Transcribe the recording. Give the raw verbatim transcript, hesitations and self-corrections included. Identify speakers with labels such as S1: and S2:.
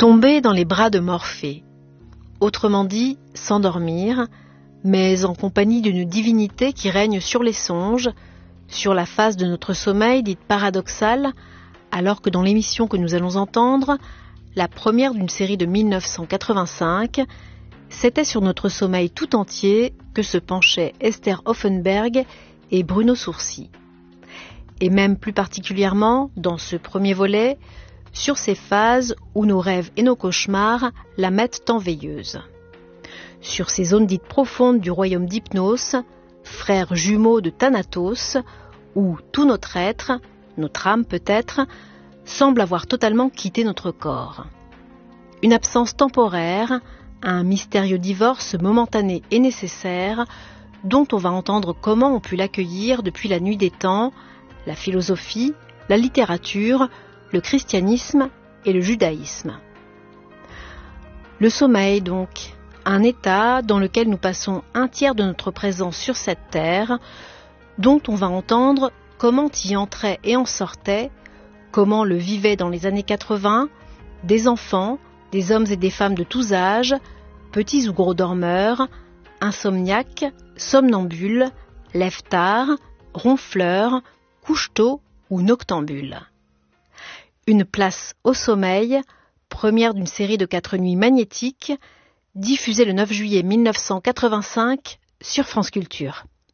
S1: Tomber dans les bras de Morphée, autrement dit, s'endormir, mais en compagnie d'une divinité qui règne sur les songes, sur la phase de notre sommeil dite paradoxale, alors que dans l'émission que nous allons entendre, la première d'une série de mille neuf cent quatre-vingt-cinq, c'était sur notre sommeil tout entier que se penchaient Esther Hoffenberg et Bruno Sourcy. Et même plus particulièrement, dans ce premier volet, sur ces phases où nos rêves et nos cauchemars la mettent en veilleuse. Sur ces zones dites profondes du royaume d'Hypnos, frères jumeaux de Thanatos, où tout notre être, notre âme peut-être, semble avoir totalement quitté notre corps. Une absence temporaire, un mystérieux divorce momentané et nécessaire, dont on va entendre comment on pu l'accueillir depuis la nuit des temps, la philosophie, la littérature, le christianisme et le judaïsme. Le sommeil, donc, un état dans lequel nous passons un tiers de notre présence sur cette terre, dont on va entendre comment y entrait et en sortait, comment le vivaient dans les années quatre-vingts, des enfants, des hommes et des femmes de tous âges, petits ou gros dormeurs, insomniaques, somnambules, lève-tard, ronfleurs, couche-tôt ou noctambules. Une place au sommeil, première d'une série de quatre nuits magnétiques, diffusée le neuf juillet mille neuf cent quatre-vingt-cinq sur France Culture.